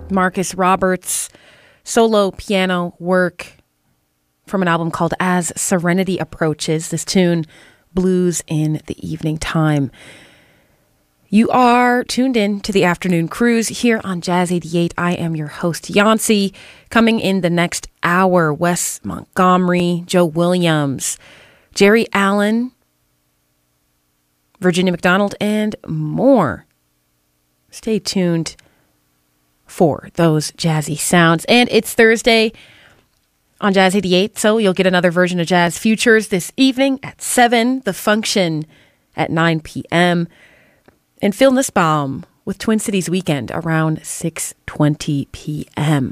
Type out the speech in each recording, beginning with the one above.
Marcus Roberts' solo piano work from an album called As Serenity Approaches. This tune, Blues in the Evening Time. You are tuned in to the Afternoon Cruise here on Jazz 88. I am your host, Yancy. Coming in the next hour, Wes Montgomery, Joe Williams, Jerry Allen, Virginia McDonald, and more. Stay tuned for those jazzy sounds. And it's Thursday on Jazz 88, so you'll get another version of Jazz Futures this evening at 7, The Function at 9 p.m., and Phil Nussbaum with Twin Cities Weekend around 6:20 p.m.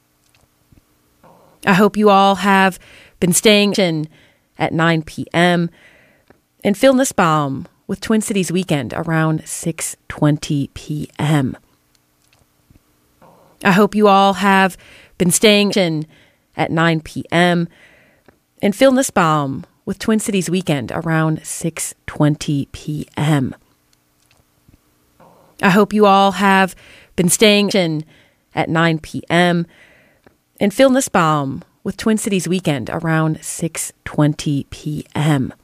I hope you all have been staying in at 9 p.m., and Phil Nussbaum with Twin Cities Weekend around 6:20 p.m. I hope you all have been staying in at 9 p.m., and Phil Nussbaum with Twin Cities Weekend around 6:20 p.m. I hope you all have been staying in at 9 p.m., and Phil Nussbaum with Twin Cities Weekend around 6:20 p.m.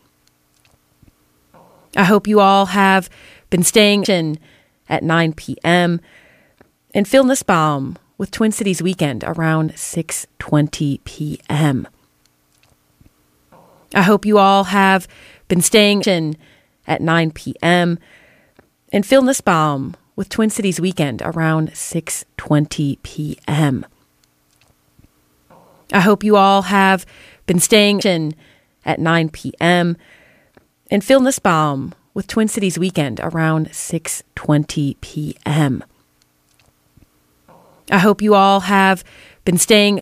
I hope you all have been staying in at 9 p.m., and Phil Nussbaum with Twin Cities Weekend around 6:20 p.m. I hope you all have been staying in at 9 p.m., and Phil Nussbaum with Twin Cities Weekend around 6:20 p.m. I hope you all have been staying in at 9 p.m., and Phil Nussbaum with Twin Cities Weekend around 6:20 p.m. I hope you all have been staying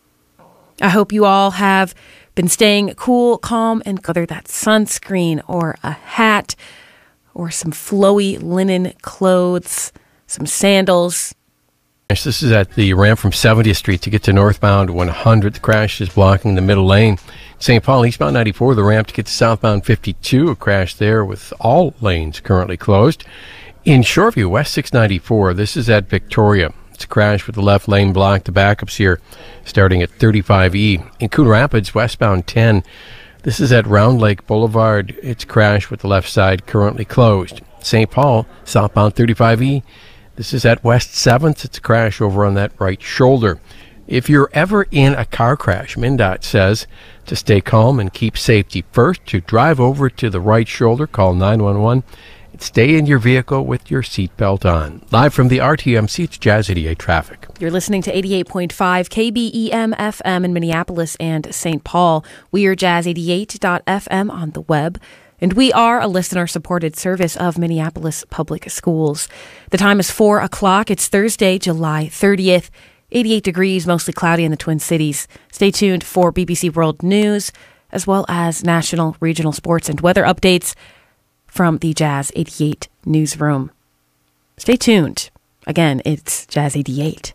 cool, calm, and whether that's sunscreen or a hat or some flowy linen clothes, some sandals. This is at the ramp from 70th Street to get to northbound 100. The crash is blocking the middle lane. St. Paul, eastbound 94, the ramp to get to southbound 52. A crash there with all lanes currently closed. In Shoreview, west 694, this is at Victoria. It's a crash with the left lane blocked. The backups here starting at 35E. In Coon Rapids, westbound 10, this is at Round Lake Boulevard. It's a crash with the left side currently closed. St. Paul, southbound 35E. This is at West 7th. It's a crash over on that right shoulder. If you're ever in a car crash, MnDOT says to stay calm and keep safety first. To drive over to the right shoulder, call 911. And stay in your vehicle with your seatbelt on. Live from the RTMC, it's Jazz 88 Traffic. You're listening to 88.5 KBEM FM in Minneapolis and St. Paul. We are jazz88.fm on the web. And we are a listener-supported service of Minneapolis Public Schools. The time is 4 o'clock. It's Thursday, July 30th. 88 degrees, mostly cloudy in the Twin Cities. Stay tuned for BBC World News, as well as national, regional sports and weather updates from the Jazz 88 newsroom. Stay tuned. Again, it's Jazz 88.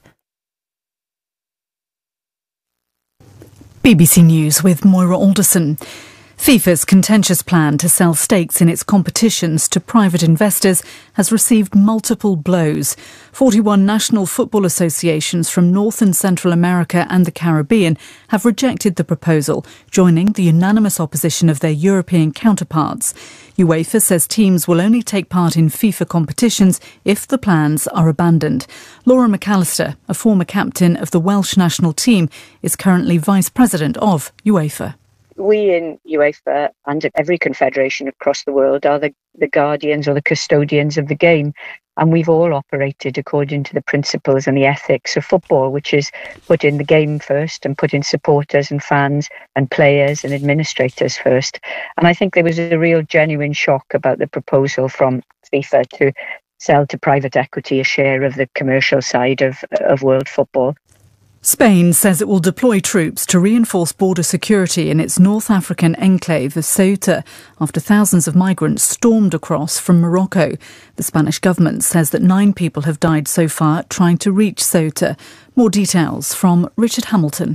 BBC News with Moira Alderson. FIFA's contentious plan to sell stakes in its competitions to private investors has received multiple blows. 41 national football associations from North and Central America and the Caribbean have rejected the proposal, joining the unanimous opposition of their European counterparts. UEFA says teams will only take part in FIFA competitions if the plans are abandoned. Laura McAllister, a former captain of the Welsh national team, is currently vice president of UEFA. We in UEFA and every confederation across the world are the guardians or the custodians of the game. And we've all operated according to the principles and the ethics of football, which is put in the game first and put in supporters and fans and players and administrators first. And I think there was a real genuine shock about the proposal from FIFA to sell to private equity a share of the commercial side of world football. Spain says it will deploy troops to reinforce border security in its North African enclave of Ceuta after thousands of migrants stormed across from Morocco. The Spanish government says that 9 people have died so far trying to reach Ceuta. More details from Richard Hamilton.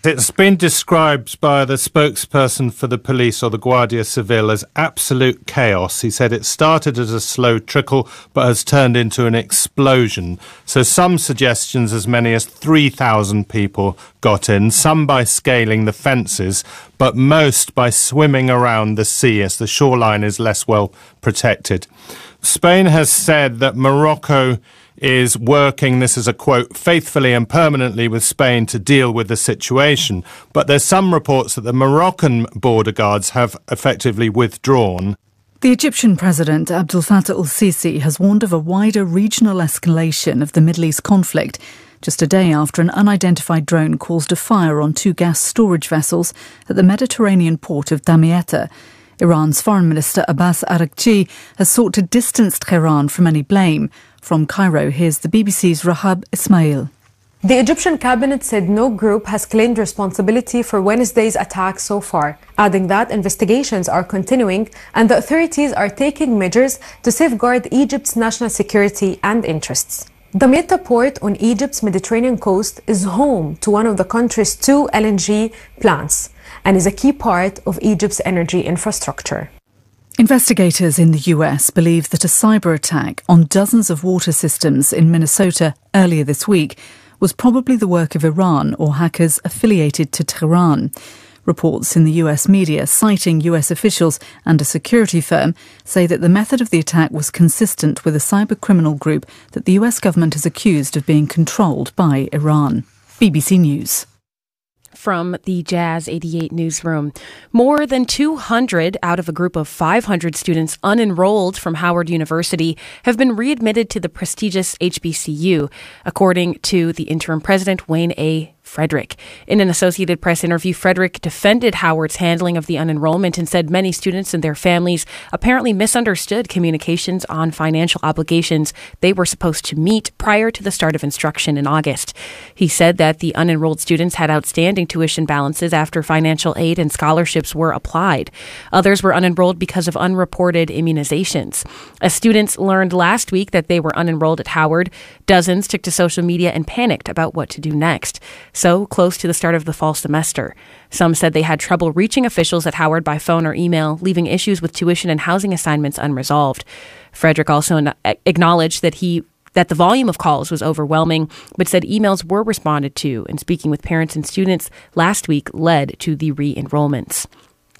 It's been described by the spokesperson for the police, or the Guardia Civil, as absolute chaos. He said it started as a slow trickle but has turned into an explosion. So some suggestions as many as 3,000 people got in, some by scaling the fences, but most by swimming around the sea as the shoreline is less well protected. Spain has said that Morocco is working, this is a quote, faithfully and permanently with Spain to deal with the situation. But there's some reports that the Moroccan border guards have effectively withdrawn. The Egyptian President Abdel Fattah el-Sisi has warned of a wider regional escalation of the Middle East conflict, just a day after an unidentified drone caused a fire on 2 gas storage vessels at the Mediterranean port of Damietta. Iran's Foreign Minister Abbas Araghchi has sought to distance Tehran from any blame. From Cairo, here's the BBC's Rahab Ismail. The Egyptian cabinet said no group has claimed responsibility for Wednesday's attack so far, adding that investigations are continuing and the authorities are taking measures to safeguard Egypt's national security and interests. Damietta port on Egypt's Mediterranean coast is home to one of the country's 2 LNG plants and is a key part of Egypt's energy infrastructure. Investigators in the US believe that a cyber attack on dozens of water systems in Minnesota earlier this week was probably the work of Iran or hackers affiliated to Tehran. Reports in the US media, citing US officials and a security firm, say that the method of the attack was consistent with a cyber criminal group that the US government has accused of being controlled by Iran. BBC News. From the Jazz 88 newsroom. More than 200 out of a group of 500 students unenrolled from Howard University have been readmitted to the prestigious HBCU, according to the interim president, Wayne A. Frederick. In an Associated Press interview, Frederick defended Howard's handling of the unenrollment and said many students and their families apparently misunderstood communications on financial obligations they were supposed to meet prior to the start of instruction in August. He said that the unenrolled students had outstanding tuition balances after financial aid and scholarships were applied. Others were unenrolled because of unreported immunizations. As students learned last week that they were unenrolled at Howard, dozens took to social media and panicked about what to do next. So close to the start of the fall semester. Some said they had trouble reaching officials at Howard by phone or email, leaving issues with tuition and housing assignments unresolved. Frederick also acknowledged that the volume of calls was overwhelming, but said emails were responded to, and speaking with parents and students last week led to the re-enrollments.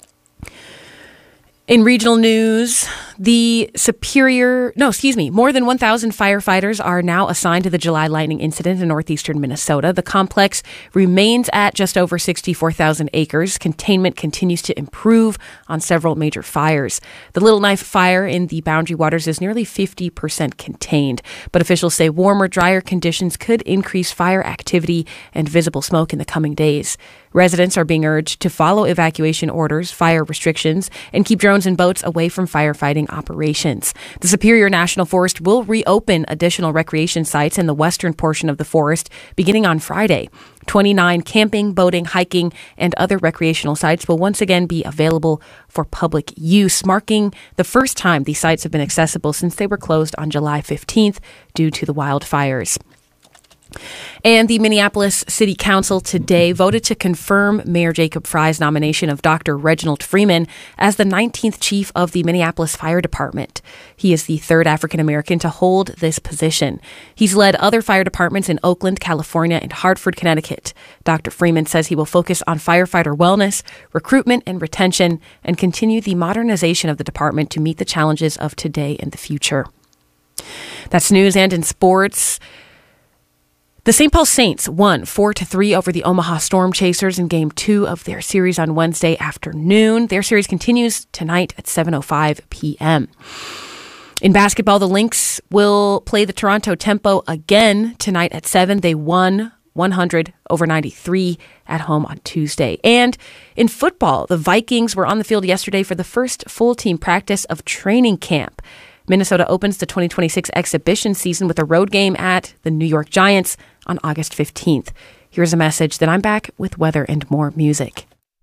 In regional news, more than 1,000 firefighters are now assigned to the July lightning incident in northeastern Minnesota. The complex remains at just over 64,000 acres. Containment continues to improve on several major fires. The Little Knife fire in the Boundary Waters is nearly 50% contained, but officials say warmer, drier conditions could increase fire activity and visible smoke in the coming days. Residents are being urged to follow evacuation orders, fire restrictions, and keep drones and boats away from firefighting operations. The Superior National Forest will reopen additional recreation sites in the western portion of the forest beginning on Friday. 29 camping, boating, hiking, and other recreational sites will once again be available for public use, marking the first time these sites have been accessible since they were closed on July 15th due to the wildfires. And the Minneapolis City Council today voted to confirm Mayor Jacob Fry's nomination of Dr. Reginald Freeman as the 19th chief of the Minneapolis Fire Department. He is the third African American to hold this position. He's led other fire departments in Oakland, California, and Hartford, Connecticut. Dr. Freeman says he will focus on firefighter wellness, recruitment, and retention, and continue the modernization of the department to meet the challenges of today and the future. That's news. And in sports, the St. Paul Saints won 4-3 over the Omaha Storm Chasers in Game 2 of their series on Wednesday afternoon. Their series continues tonight at 7:05 p.m. In basketball, the Lynx will play the Toronto Tempo again tonight at 7. They won 100-93 at home on Tuesday. And in football, the Vikings were on the field yesterday for the first full team practice of training camp. Minnesota opens the 2026 exhibition season with a road game at the New York Giants on August 15th. Here's a message, then I'm back with weather and more music.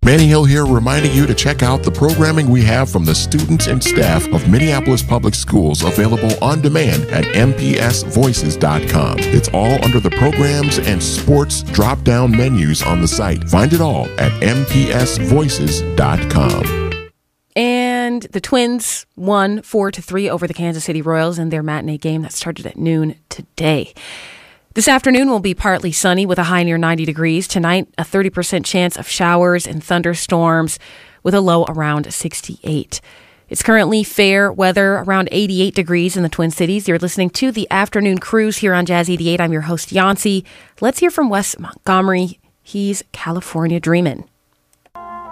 Manny Hill here, reminding you to check out the programming we have from the students and staff of Minneapolis Public Schools, available on demand at mpsvoices.com. It's all under the programs and sports drop-down menus on the site. Find it all at mpsvoices.com. And the Twins won 4-3 over the Kansas City Royals in their matinee game that started at noon today. This afternoon will be partly sunny with a high near 90 degrees. Tonight, a 30% chance of showers and thunderstorms with a low around 68. It's currently fair weather around 88 degrees in the Twin Cities. You're listening to the Afternoon Cruise here on Jazz 88. I'm your host, Yancey. Let's hear from Wes Montgomery. He's California Dreamin'.